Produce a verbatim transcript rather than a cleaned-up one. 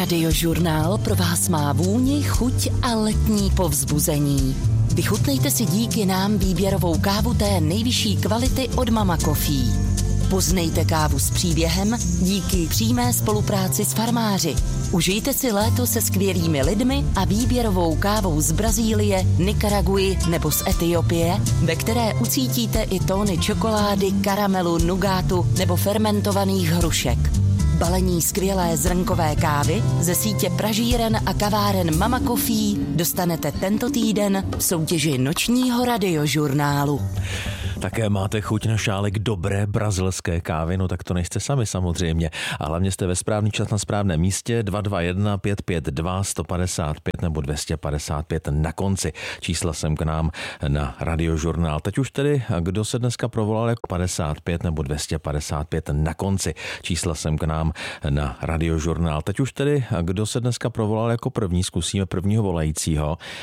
Radiožurnál pro vás má vůni, chuť a letní povzbuzení. Vychutnejte si díky nám výběrovou kávu té nejvyšší kvality od Mama Coffee. Poznejte kávu s příběhem díky přímé spolupráci s farmáři. Užijte si léto se skvělými lidmi a výběrovou kávou z Brazílie, Nikaraguji nebo z Etiopie, ve které ucítíte i tóny čokolády, karamelu, nugátu nebo fermentovaných hrušek. Balení skvělé zrnkové kávy ze sítě pražíren a kaváren Mama Coffee dostanete tento týden v soutěži nočního radiožurnálu. Také máte chuť na šálek dobré brazilské kávy, no tak to nejste sami samozřejmě. A hlavně jste ve správný čas na správném místě dva dva jedna pět pět dva sto padesát pět nebo dvě stě padesát pět na konci. Čísla sem k nám na radiožurnál. Teď už tedy, kdo se dneska provolal jako padesát pět nebo dvě stě padesát pět na konci. Čísla sem k nám na radiožurnál. Teď už tedy, kdo se dneska provolal jako první, zkusíme prvního volajícího.